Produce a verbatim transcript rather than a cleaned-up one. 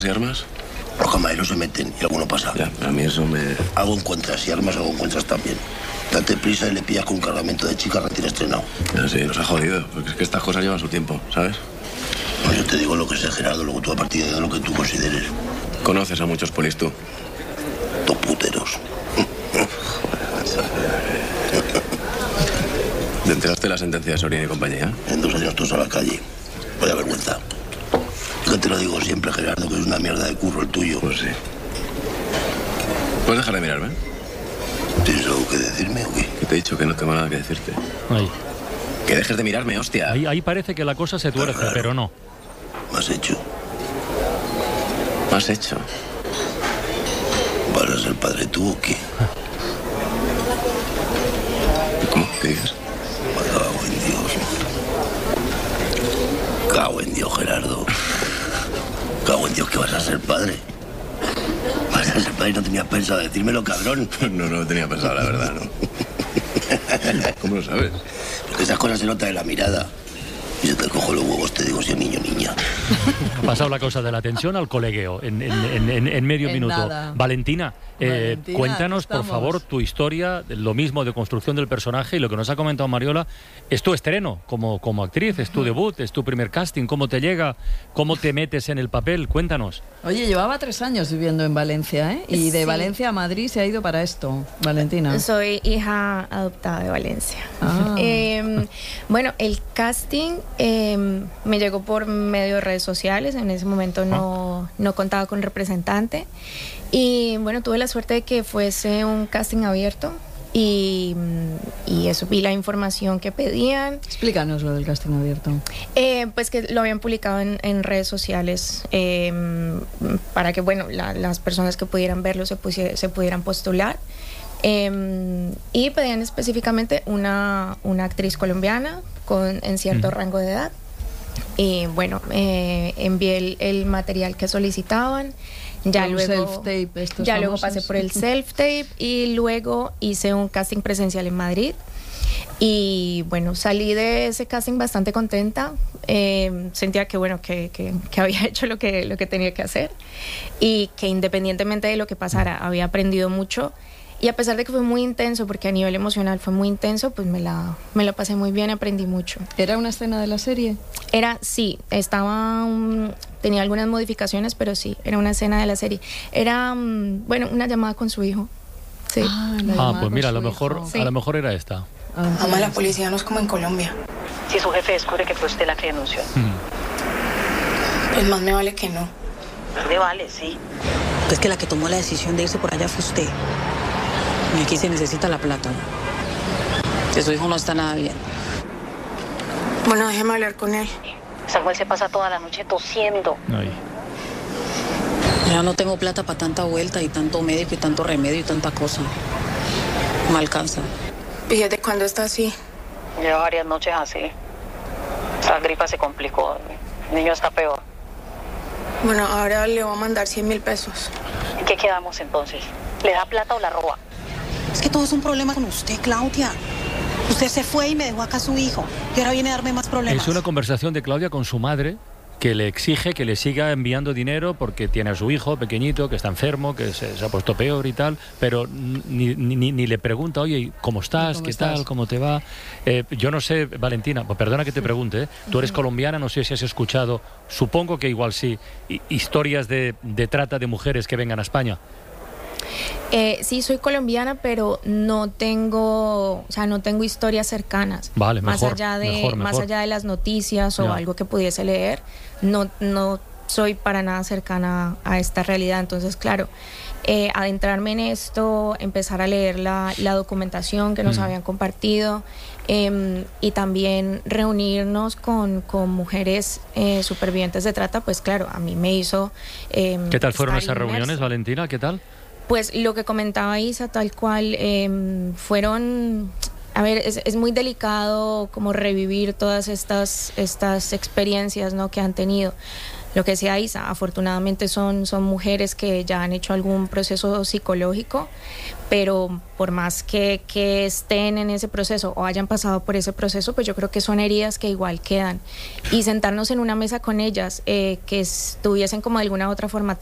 ¿Y armas? Los camareros se meten y alguno pasa. Ya, a mí eso me... Algo encuentras y armas, algo encuentras también. Date prisa y le pillas con un cargamento de chicas recién estrenado. Ya, sí, nos ha jodido, porque es que estas cosas llevan su tiempo, ¿sabes? No, yo te digo lo que sé, Gerardo, luego tú a partir de lo que tú consideres. ¿Conoces a muchos polis tú? Dos puteros. ¿Te enteraste de la sentencia de Sorín y compañía? En dos años todos a la calle. Vaya vergüenza. Yo te lo digo siempre, Gerardo, que es una mierda de curro el tuyo. Pues sí. ¿Puedes dejar de mirarme? ¿Tienes algo que decirme o qué? Que te he dicho que no tengo nada que decirte. Ahí. Que dejes de mirarme, hostia. Ahí, ahí parece que la cosa se tuerce, Claro. pero no. ¿Me has hecho? ¿Qué has hecho? ¿Vas a ser padre tú o qué? ¿Cómo? ¿Qué dices? Cago en Dios. Cago en Dios, Gerardo. Cago en Dios que vas a ser padre. Vas a ser padre y no tenías pensado decírmelo, cabrón. No, no lo tenía pensado, la verdad, ¿no? ¿Cómo lo sabes? Porque esas cosas se notan en la mirada. Y si te cojo los huevos te digo si es niño o niña. Ha pasado la cosa de la tensión al colegueo en, en, en, en, en medio En minuto. nada. Valentina, eh, Valentina, cuéntanos, por estamos. favor, tu historia, lo mismo de construcción del personaje y lo que nos ha comentado Mariola. Es tu estreno como, como actriz, es tu debut, es tu primer casting. ¿Cómo te llega? ¿Cómo te metes en el papel? Cuéntanos. Oye, llevaba tres años viviendo en Valencia, ¿eh? Y de Sí. Valencia a Madrid se ha ido para esto, Valentina. Soy hija adoptada de Valencia. Ah. Eh, bueno, el casting eh, me llegó por medio de redes sociales. En ese momento no, no contaba con representante. Y bueno, tuve la suerte de que fuese un casting abierto. Y, y eso, vi la información que pedían. Explícanos lo del casting abierto. Eh, pues que lo habían publicado en, en redes sociales eh, para que, bueno, la- las personas que pudieran verlo se, pusie- se pudieran postular. Eh, y pedían específicamente una, una actriz colombiana con, en cierto Ujú. rango de edad. Y bueno, eh, envié el, el material que solicitaban. Ya Un luego, self-tape, estos ya luego famosos. pasé por el self-tape y luego hice un casting presencial en Madrid. Y bueno, salí de ese casting bastante contenta. Eh, sentía que bueno, que, que, que había hecho lo que, lo que tenía que hacer y que independientemente de lo que pasara, había aprendido mucho. Y a pesar de que fue muy intenso, porque a nivel emocional fue muy intenso, pues me la, me la pasé muy bien, aprendí mucho. ¿Era una escena de la serie? Era, sí, estaba, um, tenía algunas modificaciones, pero sí, era una escena de la serie. Era, um, bueno, una llamada con su hijo. Sí. Ah, la Ah, llamada pues con mira, a su lo mejor, hijo. Sí. a lo mejor era esta. Ah, Mamá, la policía no es como en Colombia. Si su jefe descubre que fue usted la que denunció. Pues más me vale que no. Le vale, sí. Es que la que tomó la decisión de irse por allá fue usted. Y aquí se necesita la plata. Que su hijo no está nada bien. Bueno, déjeme hablar con él. Samuel se pasa toda la noche tosiendo. Ahí. Ya no tengo plata para tanta vuelta y tanto médico y tanto remedio y tanta cosa. No me alcanza. ¿Y desde cuándo está así? Lleva varias noches así. Esa gripa se complicó. El niño está peor. Bueno, ahora le voy a mandar cien mil pesos. ¿En qué quedamos entonces? ¿Le da plata o la roba? Es que todo es un problema con usted, Claudia. Usted se fue y me dejó acá a su hijo. Y ahora viene a darme más problemas. Es una conversación de Claudia con su madre que le exige que le siga enviando dinero porque tiene a su hijo pequeñito que está enfermo, que se, se ha puesto peor y tal, pero ni, ni, ni le pregunta, oye, ¿cómo estás? ¿Cómo ¿Qué estás? tal? ¿Cómo te va? Eh, yo no sé, Valentina, pues perdona que te pregunte, ¿eh? Tú eres colombiana, no sé si has escuchado, supongo que igual sí, hi- historias de, de trata de mujeres que vengan a España. Eh, sí, soy colombiana, pero no tengo, o sea, no tengo historias cercanas. Vale, más mejor, allá de, mejor, más mejor. allá de las noticias o Ya. algo que pudiese leer, no, no soy para nada cercana a esta realidad. Entonces, claro, eh, adentrarme en esto, empezar a leer la, la documentación que nos Mm. habían compartido. Eh, y también reunirnos con, con mujeres eh, supervivientes de trata, pues claro, a mí me hizo... eh, ¿Qué tal fueron estar esas reuniones, inmersa. Valentina? ¿Qué tal? Pues lo que comentaba Isa, tal cual, eh, fueron... A ver, es, es muy delicado como revivir todas estas, estas experiencias, ¿no?, que han tenido. lo que decía Isa, afortunadamente son, son mujeres que ya han hecho algún proceso psicológico, pero por más que, que estén en ese proceso o hayan pasado por ese proceso, pues yo creo que son heridas que igual quedan. Y sentarnos en una mesa con ellas, eh, que estuviesen como de alguna u otra forma